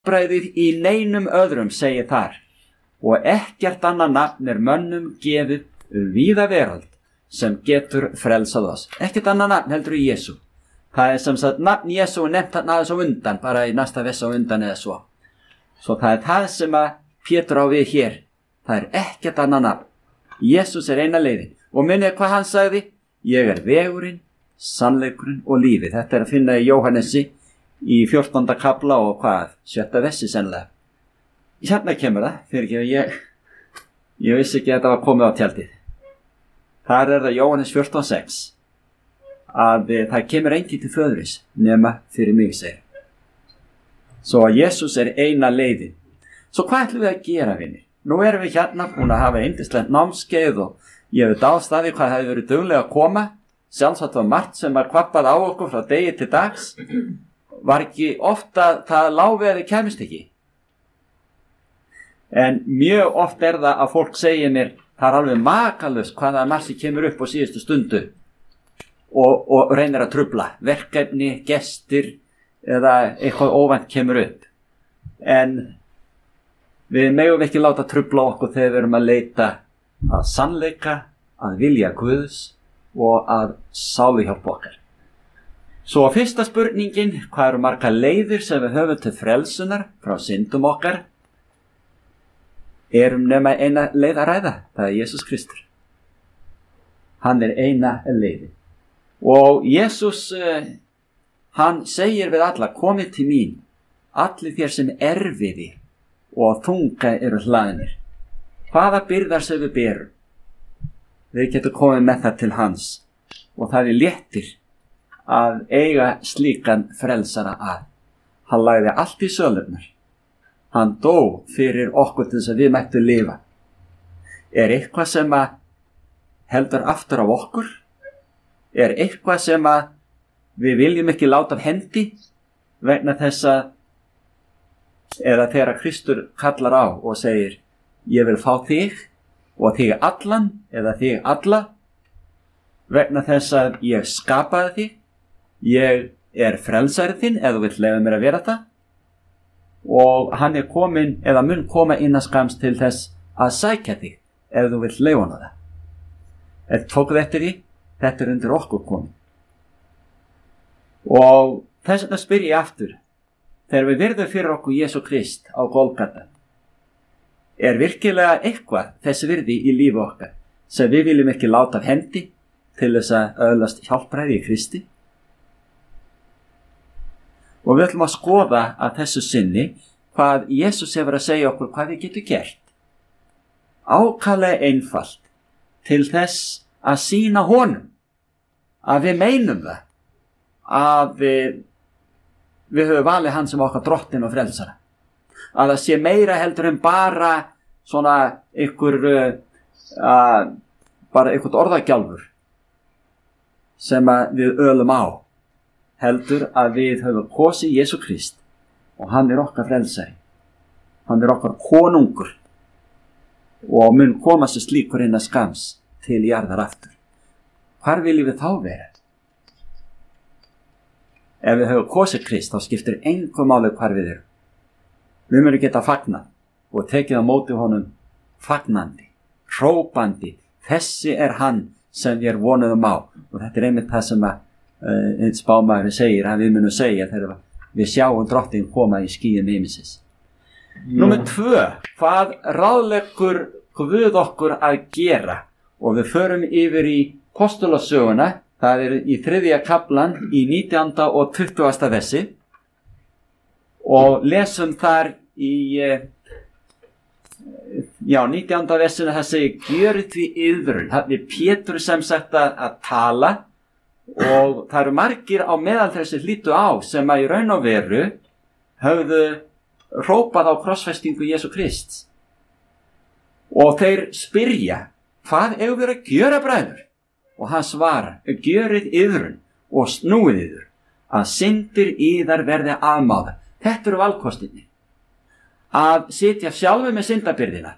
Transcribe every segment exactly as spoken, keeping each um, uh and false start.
hjálpræðið í neinum öðrum, segir þar, og ekkert annað nafn er mönnum gefið um víða veröld sem getur frelsað oss. Ekkert annað nafn heldur í Jesú. Það er sem sagt nafn Jesú nefnt hann aðeins á undan, bara í næsta vessa á undan eða svo. Svo það er það sem að Pétur á við hér. Það er ekkert annað nafn. Jesús er eina leiðin. Og minnið hvað hann sagði? Ég er vegurinn, sannleikurinn og lífið. Þetta er að finna í Jóhannesi í fjórtánda kafla og hvað? Sjötta vessi sennilega. Hérna kemur það, fyrir ekki að ég, ég vissi ekki að þetta var komið á tjaldið. Þar er það Jóhannes fjórtán sex, að það kemur enginn til föðuris nema fyrir mig, segir. Svo að Jesús er eina leiðin. Svo hvað ætlum við að gera, vinir? Nú erum við hérna búin að hafa yndislegt námskeið og ég hef dáðst að því hvað hefði verið duglega að koma. Sjálfsagt var margt sem var kvappað á okkur frá degi til dags. Var ekki ofta það lá við að þið kemist ekki. En mjög oft er það að fólk segir mér, það er alveg makalust hvaða massi kemur upp á síðustu stundu og, og reynir að trufla. Verkefni, gestir eða eitthvað óvænt kemur upp. En við megum ekki láta trufla okkur þegar við erum að leita að sannleika, að vilja Guðs og að sáluhjálpa okkar. Svo fyrsta spurningin, hvað eru margar leiðir sem við höfum til frelsunar frá syndum okkar? Erum nema eina leið að ræða, það er Jesús Kristur. Hann er eina leiðin. Og Jesús, hann segir við alla, komið til mín, allir þér sem erfiði og þunga eru hlaðnir. Hvaða byrðar sem við berum? Við getum komið með það til hans og það er léttir að eiga slíkan frelsara að. Hann lagði allt í sölurnar. Hann dó fyrir okkur til þess að við mættum lifa. Er eitthvað sem að heldur aftur af okkur? Er eitthvað sem að við viljum ekki láta af hendi vegna þess að eða þegar Kristur kallar á og segir ég vil fá þig og þig allan eða þig alla vegna þess að ég skapaði þig, ég er frelsarinn þinn eða þú vill leyfa mér að vera það og hann er komin eða mun koma innan skams til þess að sækja þig ef þú vill leyfa hana það. Er tókuð eftir því? Þetta er undir okkur komin. Og þess vegna spyr ég aftur, þegar við virðum fyrir okkur Jesú Krist á Golgata, er virkilega eitthvað þessi virði í lífi okkar sem við viljum ekki láta af hendi til þess að öðlast hjálpræði í Kristi? Og við ætlum að skoða að þessu sinni hvað Jesús hefur að segja okkur hvað við getum gert. Ákaflega einfalt til þess að sýna honum að við meinum það að við, við höfum valið hann sem okkar drottin og frelsara. Að það sé meira heldur en bara svona ykkur uh, bara ykkur orðagjálfur sem að við ölum á. Heldur að við höfum kosið Jesú Krist og hann er okkar frelsari. Hann er okkar konungur og mun koma sér slíkur inn að skams til jarðar aftur. Hvar viljum við þá vera? Ef við höfum kosið Krist þá skiptir engu máli hvar við erum. Við munum geta fagnað og tekið á móti honum fagnandi, hrópandi. Þessi er hann sem við vonuðum á og þetta er einmitt það sem að Uh, einn spámaður segir að við munum segja þegar við sjáum drottin koma í skýjum himinsins. Númer tvö, hvað ráðleggur Guð okkur að gera? Og við förum yfir í Postulasöguna, það er í þriðja kaflan í nítjánda og tuttugasta versi og lesum þar í uh, já, nítjánda versinu það segir gjörið því yðrun. Það er Pétur sem sagt að, að tala og það eru margir á meðal þessi hlýtu á sem að í raun og veru höfðu hrópað á krossfestingu Jesú Krist og þeir spyrja hvað eigum við að gjöra bræður? Og hann svarar, gjörið yðrun og snúið yður að syndir yðar verði afmáðar. Þetta eru valkostinni að sitja sjálfu með syndabyrðina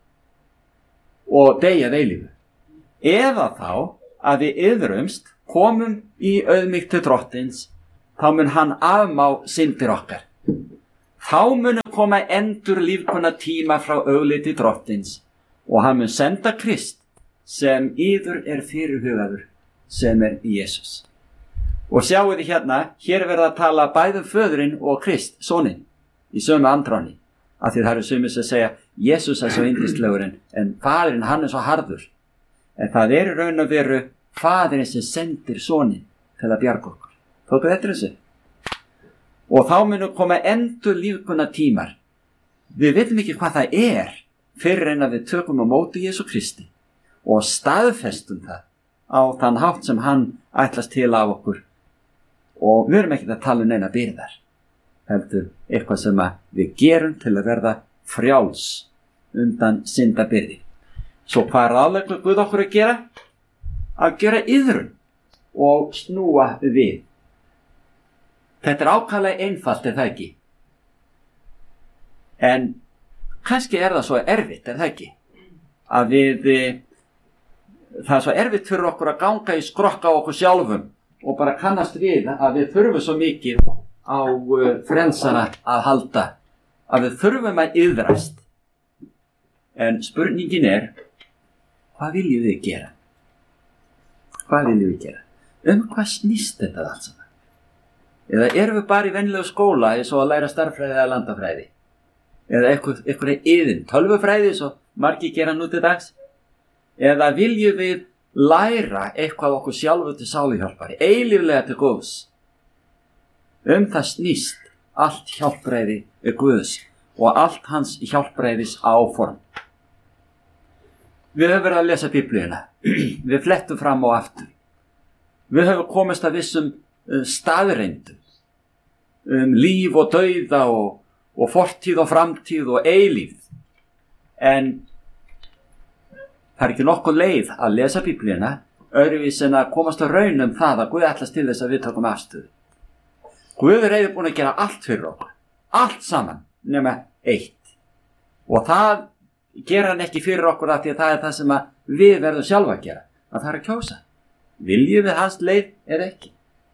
og deyja eilífu eða þá að við yðrumst komum í auðmýkt til drottins, þá mun hann afmá syndir okkar. Þá munu koma endur lífkona tíma frá augliti drottins og hann mun senda Krist sem yður er fyrirhugaður, sem er Jesús. Og sjáu þið hérna, hér verða að tala bæðum föðurinn og Krist, soninn, í sömu andráni. Af því það eru sumir sem segja, Jesús er svo yndislegur en, en faðirinn hann er svo harður. En það er í raun og veru faðirinn sem sendir soninn til að bjarga okkur. Tóku þetta þessu? Og þá munu koma endur lífkona tímar. Við veitum ekki hvað það er fyrir en að við tökum á móti Jesú Kristi og staðfestum það á þann hátt sem hann ætlast til af okkur. Og við erum ekki að tala um neina byrðar, heldur eitthvað sem við gerum til að verða frjáls undan syndabyrði. Svo hvað er ráðleggur Guð okkur að gera? Að gera iðrun og snúa við. Þetta er ákaflega einfalt, er það ekki? En kannski er það svo erfitt, er það ekki? Að við, það er svo erfitt fyrir okkur að ganga í skrokka á okkur sjálfum og bara kannast við að við þurfum svo mikið á frelsara að halda, að við þurfum að iðrast. En spurningin er, hvað viljum við gera? Hvað viljum við gera? Um hvað snýst þetta allt saman? Eða erum við bara í venjulegu skóla eins og að læra starffræði eða landafræði? Eða eitthvað, eitthvað yðin, tölvufræði eins og margir gera nú til dags? Eða viljum við læra eitthvað okkur sjálfu til sáluhjálpari, eilíflega til Guðs? Um það snýst allt hjálpræði Guðs og allt hans hjálpræðis áform. Við höfum verið að lesa Biblíuna, við flettum fram og aftur. Við höfum komist að vissum staðreindum um líf og dauða og, og fortíð og framtíð og eilífð. En það er ekki nokkuð leið að lesa Biblíuna öðruvís en að komast að raun um það að Guð ætlast til þess að við tökum afstöðu. Guð er reiður búin að gera allt fyrir okkur, allt saman nema eitt. Og það gera hann ekki fyrir okkur af því að það er það sem að við verðum sjálfa að gera, að það er að kjósa. Viljum við hans leið eða ekki?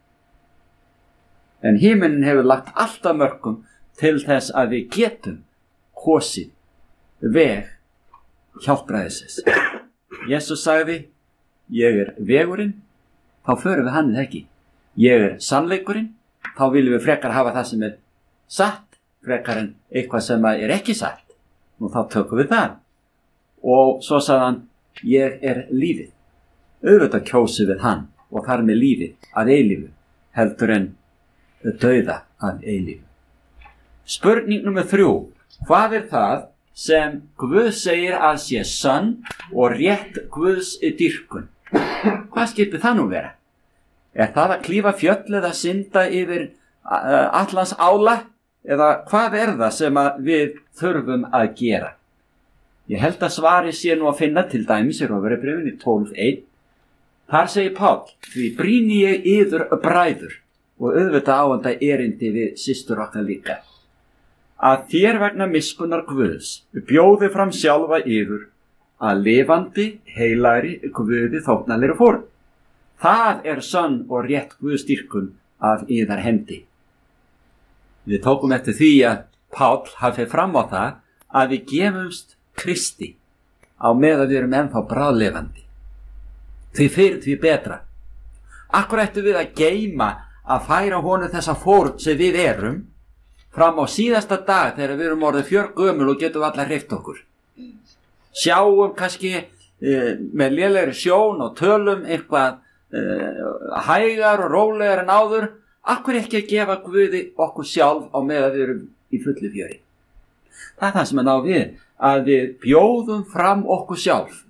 En himinin hefur lagt allt af mörkum til þess að við getum kosið veg hjálpræðisins. Jesús sagði, ég er vegurinn, þá förum við hann eða ekki. Ég er sannleikurinn, þá viljum við frekar hafa það sem er satt, frekar en eitthvað sem er ekki satt. Nú þá tökum við það. Og svo sagði hann, ég er lífið. Auðvitað kjósum við hann og þar með lífið að eilífu heldur en dauða að eilífu. Spurning nummer þrjú. Hvað er það sem Guð segir að sé sönn og rétt Guðs dýrkun? Hvað skiptir það nú vera? Er það að klífa fjöll eða synda yfir allans ála? Eða hvað er það sem að við þurfum að gera? Ég held að svari sé nú að finna til dæmis í Rómverjabréfinu tólf eitt. Þar segir Páll, því brýni ég yður bræður, og auðvitað áanda erindi við systur okkar líka, að þér vegna miskunnar Guðs bjóði fram sjálfa yður að lifandi, heilagri Guði þóknanlegri fórn. Það er sönn og rétt Guðs dýrkun af yðar hendi. Við tókum eftir því að Páll hafi fram á það að við gefumst Kristi á meðan við erum ennþá bráðlifandi. Því fyrir því betra. Akkur ættu við að geyma að færa honum þessa fórn sem við erum fram á síðasta dag þegar við erum orðið fjörgömul og getum allar hreyft okkur. Sjáum kannski e, með lélegri sjón og tölum eitthvað e, hægar og rólegar en áður. Akkur ekki að gefa Guði okkur sjálf á meðan við erum í fullu fjöri. Það er það sem að ná við, að við bjóðum fram okkur sjálf.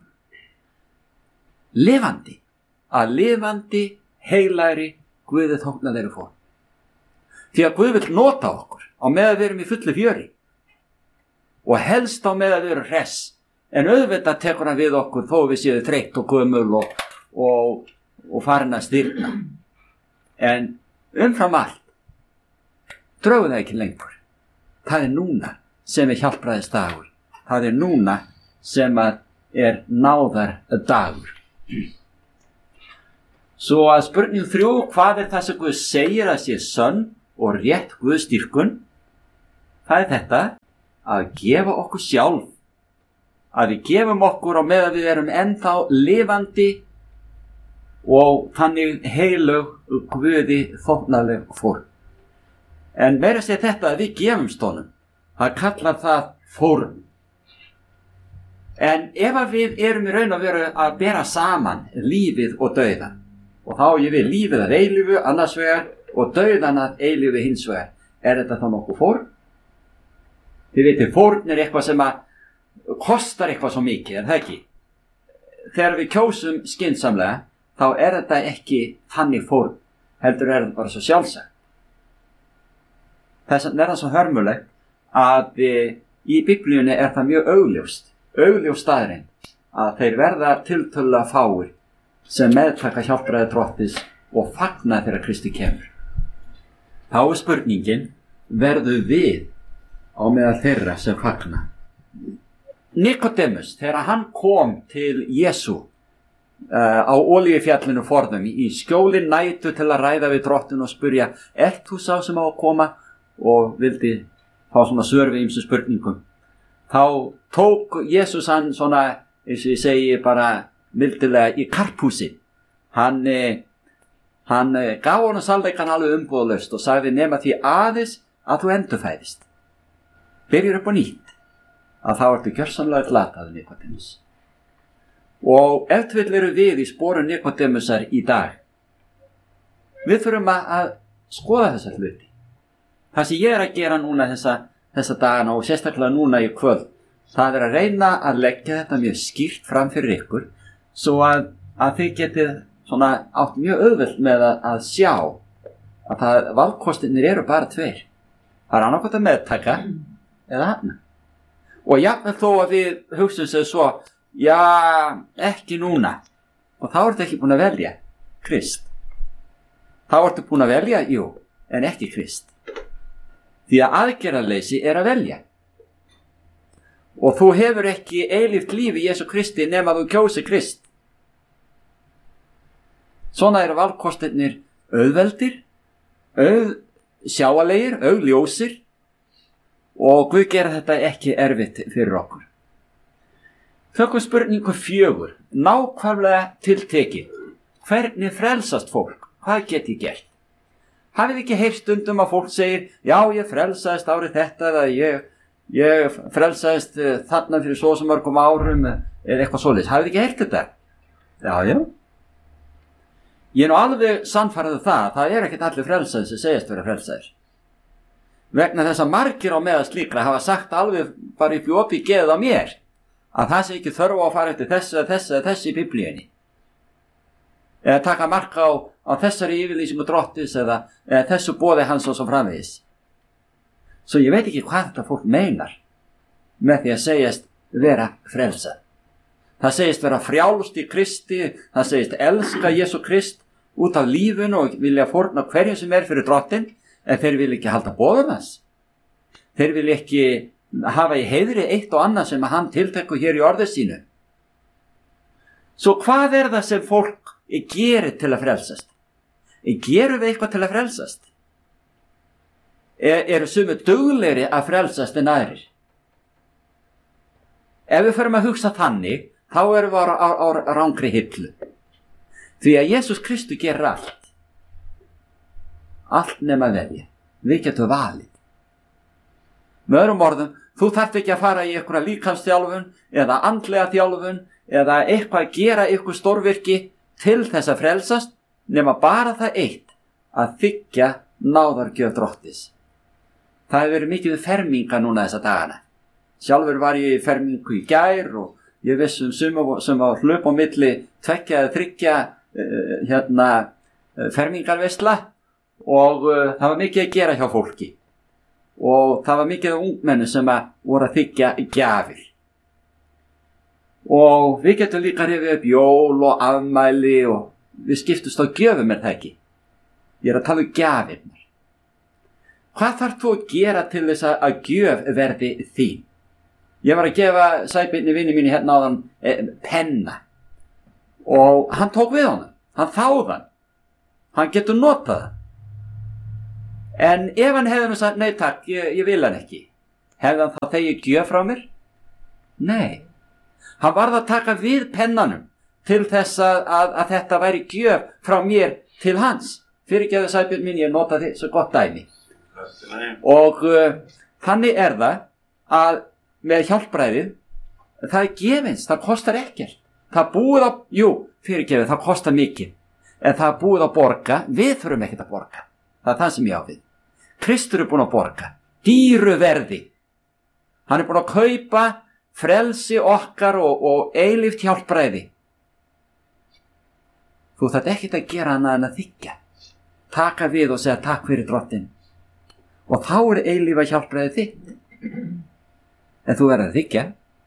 Lifandi, að lifandi, heilagri Guði þóknanlegri fórn. Því að Guð vill nota okkur á meðan við erum í fullu fjöri og helst á meðan við erum hress, en auðvitað tekur hann við okkur þó við séum þreytt og gömul og, og, og farin að stirna. En umfram allt, drögu það ekki lengur. Það er núna sem er hjálpræðis dagur. Það er núna sem er náðar dagur. Svo að spurning þrjú, hvað er það sem Guð segir að sé sönn og rétt Guðs dýrkun? Það er þetta að gefa okkur sjálf, að við gefum okkur á meðan við erum ennþá lifandi og þannig heilög Guði þóknanleg fórn. En meira segir þetta að við gefumst honum, það kallar það fórn. En ef að við erum í raun og veru að bera saman lífið og dauðan, og þá ég við lífið að eilífu annars vegar og dauðan að eilífu hins vegar, er þetta þá nokkuð fórn? Þið veitir, fórn er eitthvað sem að kostar eitthvað svo mikið, er það ekki? Þegar við kjósum skynsamlega, þá er þetta ekki þannig fórn, heldur er þetta bara svo sjálfsagt. Þess vegna er það svo hörmulegt að í Biblíunni er það mjög augljóst, augljós staðreynd að þeir verða tiltölulega fáir sem meðtaka hjálpræði Drottins og fagna þegar Kristi kemur. Þá er spurningin, verður við á meðal þeirra sem fagna? Nikodemus, þegar hann kom til Jesú uh, á Olíufjallinu forðum í skjóli nætu til að ræða við Drottin og spurja, ert þú sá sem á að koma? Og vildi fá svona svör við ýmsum spurningum. Þá tók Jesús hann svona, eins og ég segi bara mildilega, í karphúsi. Hann, eh, hann eh, gaf honum sannleikann alveg umbúðalaust og sagði nema því aðeins að þú endurfæðist. Byrjur upp á nýtt, að þá ertu gjörsamlega glataður Nikodemus. Og ef til eru við í sporum Nikodemusar í dag, við þurfum að skoða þessa hluti. Það sem ég er að gera núna þessa, þessa dagana og sérstaklega núna í kvöld, það er að reyna að leggja þetta mjög skýrt fram fyrir ykkur svo að, að þið getið svona átt mjög auðvelt með að, að sjá að það, valkostirnir eru bara tveir. Það er annarkvæmt að meðtaka eða hafna. Og jafnvel þó að við hugsum sér svo, já, ekki núna. Og þá ertu ekki búin að velja Krist. Þá ertu búin að velja, jú, en ekki Krist. Því að aðgerðarleysi er að velja. Og þú hefur ekki eilíft líf í Jesú Kristi nema þú kjósi Krist. Svona eru valkostirnir auðveldir, auðsjáalegir, augljósir og Guð gera þetta ekki erfitt fyrir okkur. Tökum spurningu fjögur, nákvæmlega tiltekið. Hvernig frelsast fólk? Hvað get ég gert? Hafið ekki heyrt stundum að fólk segir, já, ég frelsaðist árið þetta eða ég, ég frelsaðist uh, þarna fyrir svo sem mörgum árum eða eitthvað svoleiðis. Hafið ekki heyrt þetta? Já, já. Ég er nú alveg sannfærður það, það er ekkert allir frelsaðir sem segjast vera frelsaðir. Vegna þess að margir á meðal slíkra hafa sagt alveg bara upp í opið geðið á mér að það sé ekki þörf á að fara eftir þessu eða þessu eða þessu í Biblíunni. Eða taka marka á, á þessari yfirlýsingu Drottins eða, eða þessu boði hans og svo framvegis. Svo ég veit ekki hvað þetta fólk meinar með því að segjast vera frelsað. Það segist vera frjálst í Kristi, það segist elska Jesú Krist út af lífinu og vilja fórna hverju sem er fyrir Drottin, en þeir vilja ekki halda boðum hans. Þeir vilja ekki hafa í heiðri eitt og annað sem að hann tiltekur hér í orðið sínu. Svo hvað er það sem fólk gerir til að frelsast? Gerum við eitthvað til að frelsast? Er, eru sumir duglegri að frelsast en aðrir? Ef við förum að hugsa þannig, þá erum við á, á, á rangri hillu. Því að Jesús Kristus gerir allt. Allt nema velja. Við getum valið. Með öðrum orðum, þú þarft ekki að fara í einhverja líkamsþjálfun eða andlega þjálfun eða eitthvað að gera eitthvað stórvirki til þess að frelsast, nema bara það eitt að þiggja náðargjöf Drottins. Það hefur verið mikið ferminga núna þessa dagana. Sjálfur var ég í fermingu í gær og ég viss um suma sem var hlaup á milli tveggja eða þriggja uh, hérna, uh, fermingarveisla og uh, það var mikið að gera hjá fólki. Og það var mikið af ungmennu sem að voru að þiggja gjafir. Og við getum líka rifið upp jól og afmæli og við skiptust á gjöfum er það ekki. Ég er að tala um gjafirnar. Hvað þarf þú að gera til þess að gjöf verði þín? Ég var að gefa Sæbirni vini mínu hérna áðan eh, penna og hann tók við honum. Hann þáði hann. Hann getur notað það. En ef hann hefði nú sagt, nei takk, ég, ég vil hann ekki. Hefði hann þá þegið gjöf frá mér? Nei. Hann varð að taka við pennanum til þess að, að, að þetta væri gjöf frá mér til hans. Fyrirgefðu Sæbjörn mín, ég nota þið svo gott dæmi. Og uh, þannig er það að með hjálpræðið, það er gefins, það kostar ekkert. Það búið að, jú, fyrirgefðu, það kostar mikið. En það búið að borga, við þurfum ekkert að borga. Það er það sem ég á við. Kristur er búin að borga, dýru verði. Hann er búin að kaupa frelsi okkar og, og eilíft hjálpræði. Þú þarft ekkert að gera annað en að þiggja. Taka við og segja takk fyrir Drottinn. Og þá er eilífa hjálpræði þitt. En þú verður að þiggja.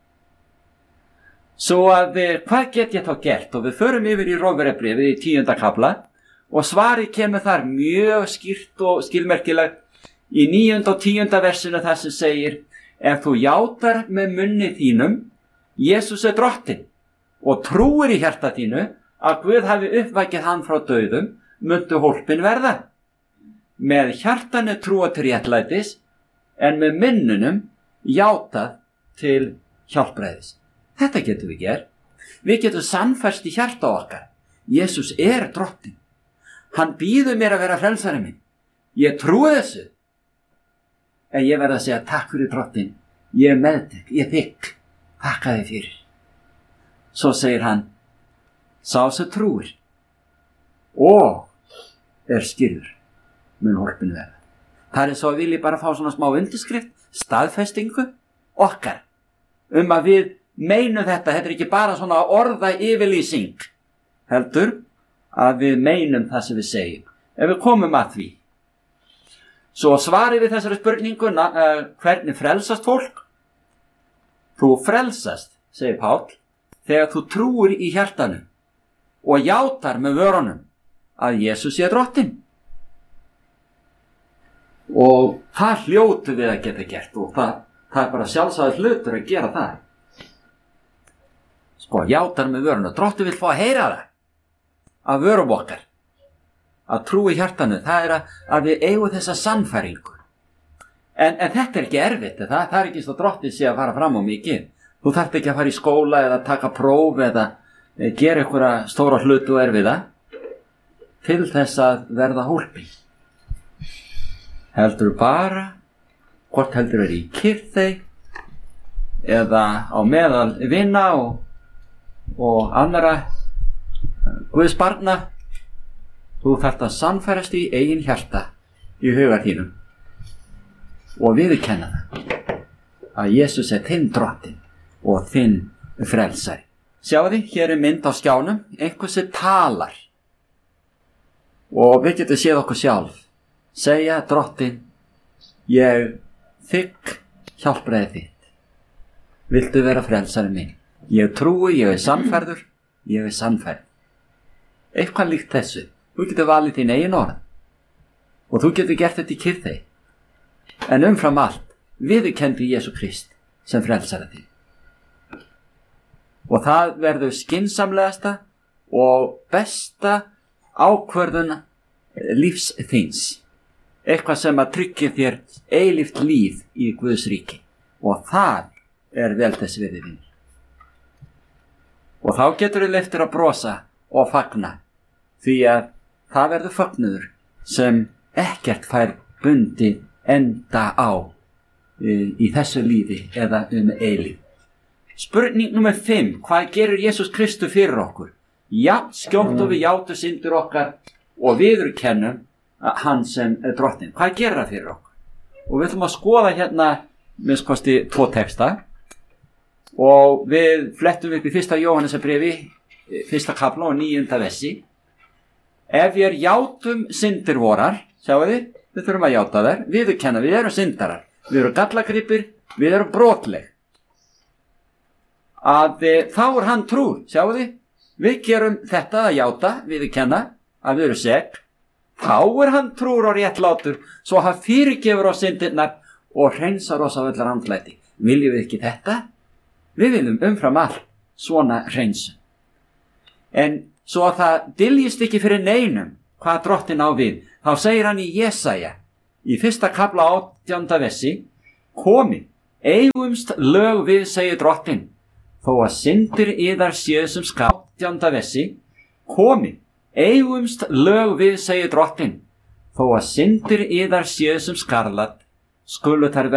Svo að hvað get ég þá gert? Og við förum yfir í Rómverjabréfið í tíunda kafla og svarið kemur þar mjög skýrt og skilmerkilegt í níunda og tíunda versinu þar sem segir: ef þú játar með munni þínum Jesús er Drottinn og trúir í hjarta þínu að Guð hafi uppvækið hann frá dauðum, muntu hólpin verða. Með hjartanu trúa til réttlætis en með munnunum játað til hjálpræðis. Þetta getum við gert. Við getum sannfærst í hjarta okkar. Jesús er Drottinn. Hann býður mér að vera frelsari minn. Ég trúi þessu. En ég verð að segja takk fyrir Drottinn. Ég er meðtek, ég þykk. Takka þig fyrir. Svo segir hann: sá sem trúir og er skýrður mun hólpin verða. Það er svo að vilji bara fá svona smá undirskrift, staðfestingu okkar um að við meinum þetta. Þetta er ekki bara svona orða yfirlýsing, heldur að við meinum það sem við segjum. Ef við komum að því, svo svarið við þessari spurninguna, uh, hvernig frelsast fólk? Þú frelsast, segir Páll, þegar þú trúir í hjartanu og játar með vörunum að Jesús sé Drottinn. Og það hljótu við að geta gert og það, það er bara sjálfsagður hlutur að gera það. Sko, játar með vörunum. Drottinn vill fá að heyra það af vörum okkar. Að trúi hjartanu, það er að, að við eigum þessa sannfæringu. En, en þetta er ekki erfitt, það, það er ekki svo Drottinn sé að fara fram á mikið. Þú þarft ekki að fara í skóla eða taka próf eða e, gera einhverja stóra hlutu og erfiða til þess að verða hólpin. Heldur bara, hvort heldur er í kyrþey eða á meðal vina og, og annara Guðs barna, þú þarft að sannfærast í eigin hjarta í huga þínum og viðurkenna það að Jesús er þinn Drottinn og þinn frelsari. Sjáðu, hér er mynd á skjánum, einhver sem talar og við getum séð okkur sjálf segja: Drottinn, ég þigg hjálpræði þitt. Viltu vera frelsari minn? Ég trúi, ég er sannfærður, ég er sannfærð. Eitthvað líkt þessu. Þú getur valið þín eigin orð og þú getur gert þetta í kyrþey. En umfram allt, viðurkenndi Jesú Krist sem frelsara þín. Og það verður skynsamlegasta og besta ákvörðun lífs þíns. Eitthvað sem að tryggja þér eilíft líf í Guðs ríki. Og það er vel þess virði vinur. Og þá getur þið leyft þér að brosa og fagna, því að það verður fagnuður sem ekkert fær bundið enda á í, í þessu lífi eða um eilíf. Spurning nummer fimm. Hvað gerur Jesús Kristur fyrir okkur? Já, skjótt og við játum syndir okkar og viðurkennum hann sem er Drottinn. Hvað gerir það fyrir okkur? Og við ætlum að skoða hérna minnst kosti tvo texta og við flettum upp í fyrsta Jóhannesarbréfi, fyrsta kafla og níunda versi. Ef við játum syndir vorar, sjáu þið, við þurfum að játa þær, viðurkenna, við erum syndarar, við erum gallagripir, við erum brotleg. Að þá er hann trúr, sjáu þið, við gerum þetta að játa, viðurkenna, að við erum sek. Þá er hann trúr og réttlátur, svo hann fyrirgefur á syndirnar og hreinsar oss af öllar andlæti. Viljum við ekki þetta? Við viljum umfram allt svona hreinsun. En svo að það dyljist ekki fyrir neinum hvað Drottinn á við, þá segir hann í Jesaja, í fyrsta kafla átjánda versi: komi, eigumst lög við, segir drottinn, þó að syndir yðar séu sem skarlat. Átjánda versi. Komi, eigumst lög við, segir drottinn, þó að syndir yðar séu sem skarlat, skulu þær